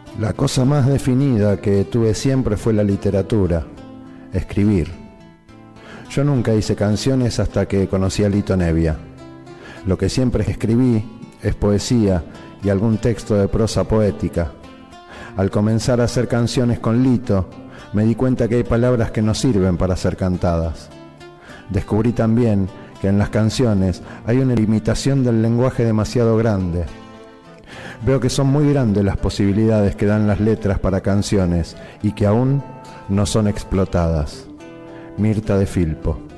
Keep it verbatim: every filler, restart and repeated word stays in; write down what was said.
La cosa más definida que tuve siempre fue la literatura, escribir. Yo nunca hice canciones hasta que conocí a Lito Nebbia. Lo que siempre escribí es poesía y algún texto de prosa poética. Al comenzar a hacer canciones con Lito, me di cuenta que hay palabras que no sirven para ser cantadas. Descubrí también que en las canciones hay una limitación del lenguaje demasiado grande. Veo que son muy grandes las posibilidades que dan las letras para canciones y que aún no son explotadas. Mirta de Filpo.